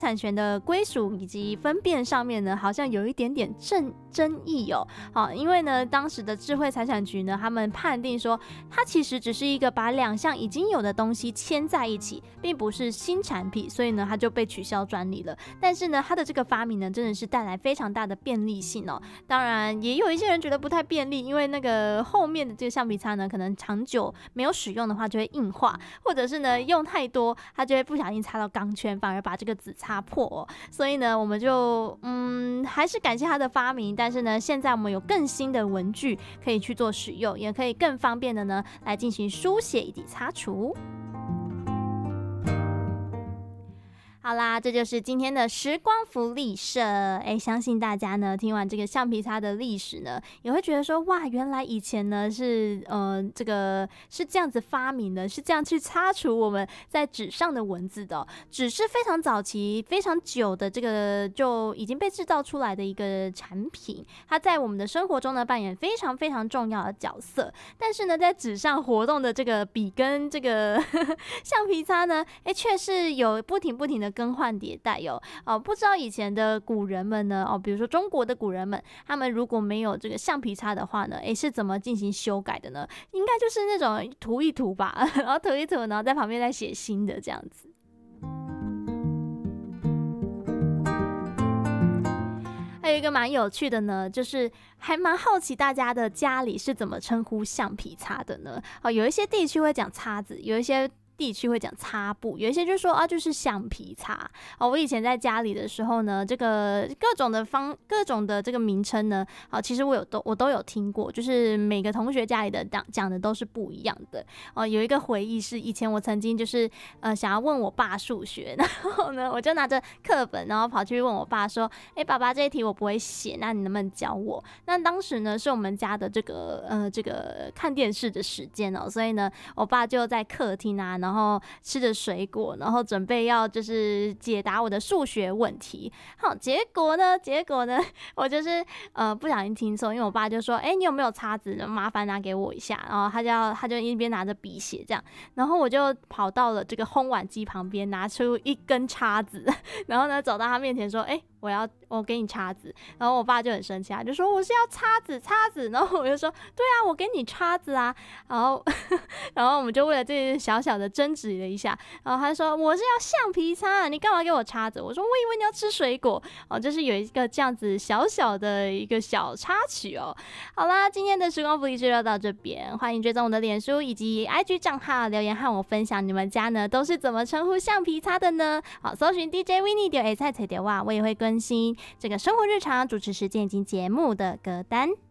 产权的归属以及分辨上面呢，好像有一点点争议哦。好，因为呢，当时的智慧财产局呢，他们判定说，它其实只是一个把两项已经有的东西牵在一起，并不是新产品，所以呢，它就被取消专利了。但是呢，它的这个发明呢，真的是带来非常大的便利性哦。当然，也有一些人觉得不太便利，因为那个后面的这个橡皮擦呢，可能长久没有使用的话，就会硬化，或者是呢用太多，它就会不小心擦到钢圈，反而把这个纸擦破哦。所以呢，我们就还是感谢它的发明。但是呢，现在我们有更新的文具可以去做使用，也可以更方便的呢来进行书写以及擦除。好啦，这就是今天的时光福利社。相信大家呢听完这个橡皮擦的历史呢，也会觉得说，哇，原来以前呢是这个是这样子发明的，是这样去擦除我们在纸上的文字的哦。纸是非常早期、非常久的这个就已经被制造出来的一个产品，它在我们的生活中呢扮演非常非常重要的角色。但是呢，在纸上活动的这个笔跟这个橡皮擦呢，却是有不停的更换迭代不知道以前的古人们呢，比如说中国的古人们，他们如果没有这个橡皮擦的话呢，是怎么进行修改的呢？应该就是那种涂一涂吧，然后涂一涂，然后在旁边再写新的这样子。还有一个蛮有趣的呢，就是还蛮好奇大家的家里是怎么称呼橡皮擦的呢？有一些地区会讲擦子，有一些地区会讲擦布，有一些就说就是橡皮擦我以前在家里的时候呢，这个各种的这个名称呢，其实我都有听过，就是每个同学家里的讲的都是不一样的有一个回忆是以前我曾经就是想要问我爸数学，然后呢我就拿着课本，然后跑去问我爸说，爸爸这一题我不会写，那你能不能教我？那当时呢是我们家的这个看电视的时间所以呢我爸就在客厅然后吃着水果，然后准备要就是解答我的数学问题。好，结果呢，我就是不小心听错，因为我爸就说，你有没有擦子？麻烦拿给我一下。然后他就一边拿着笔写这样，然后我就跑到了这个烘碗机旁边，拿出一根叉子，然后呢走到他面前说，我给你叉子。然后我爸就很生气，他就说我是要叉子。然后我就说对啊，我给你叉子啊。然后我们就为了这些小小的争执了一下，然后他说我是要橡皮擦，你干嘛给我叉子？我说我以为你要吃水果就是有一个这样子小小的一个小插曲好啦，今天的时光福利就到这边，欢迎追踪我的脸书以及 IG 账号，留言和我分享你们家呢都是怎么称呼橡皮擦的呢？好，搜寻 DJ Winnie 就会菜菜的话，我也会更新这个生活日常主持时间以及节目的歌单。